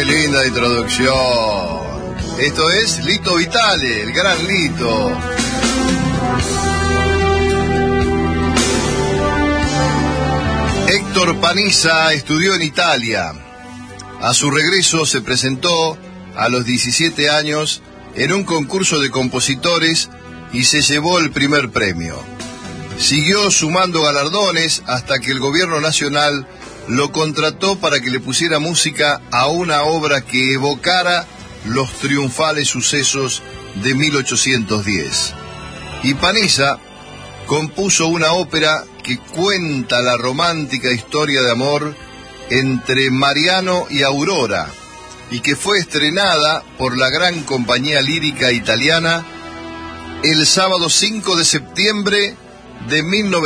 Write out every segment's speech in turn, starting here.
linda introducción. Esto es Lito Vitale, el gran Lito. Héctor Panizza estudió en Italia. A su regreso se presentó a los 17 años en un concurso de compositores y se llevó el primer premio. Siguió sumando galardones hasta que el gobierno nacional lo contrató para que le pusiera música a una obra que evocara los triunfales sucesos de 1810. Y Panizza compuso una ópera que cuenta la romántica historia de amor entre Mariano y Aurora, y que fue estrenada por la gran compañía lírica italiana el sábado 5 de septiembre de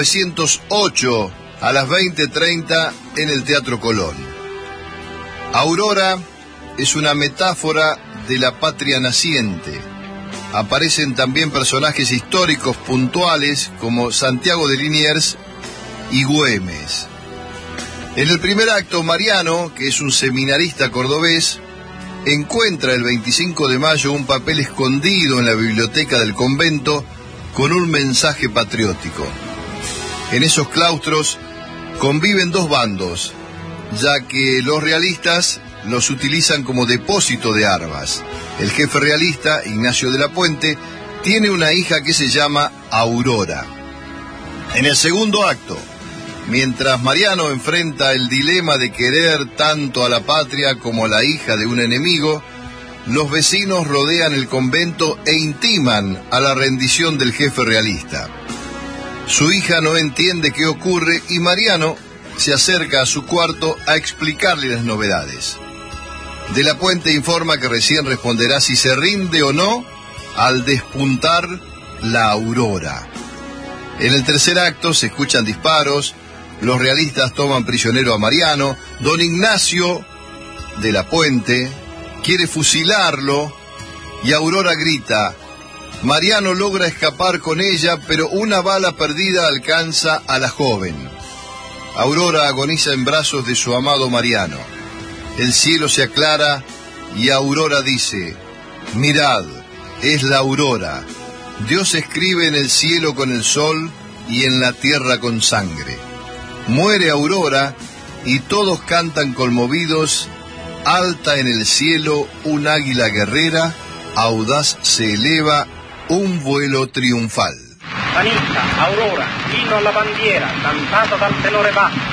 1908 a las 20:30 en el Teatro Colón. Aurora es una metáfora de la patria naciente. Aparecen también personajes históricos puntuales como Santiago de Liniers y Güemes. En el primer acto, Mariano, que es un seminarista cordobés, encuentra el 25 de mayo un papel escondido en la biblioteca del convento con un mensaje patriótico. En esos claustros conviven dos bandos, ya que los realistas los utilizan como depósito de armas. El jefe realista, Ignacio de la Puente, tiene una hija que se llama Aurora. En el segundo acto, mientras Mariano enfrenta el dilema de querer tanto a la patria como a la hija de un enemigo, los vecinos rodean el convento e intiman a la rendición del jefe realista. Su hija no entiende qué ocurre y Mariano se acerca a su cuarto a explicarle las novedades. De la Puente informa que recién responderá si se rinde o no al despuntar la aurora. En el tercer acto se escuchan disparos, los realistas toman prisionero a Mariano, don Ignacio de la Puente quiere fusilarlo y Aurora grita. Mariano logra escapar con ella, pero una bala perdida alcanza a la joven. Aurora agoniza en brazos de su amado Mariano. El cielo se aclara y Aurora dice: mirad, es la aurora. Dios escribe en el cielo con el sol y en la tierra con sangre. Muere Aurora y todos cantan conmovidos. Alta en el cielo un águila guerrera, audaz se eleva un vuelo triunfal. Panizza, Aurora, inno alla bandiera, cantato dal tenore basso.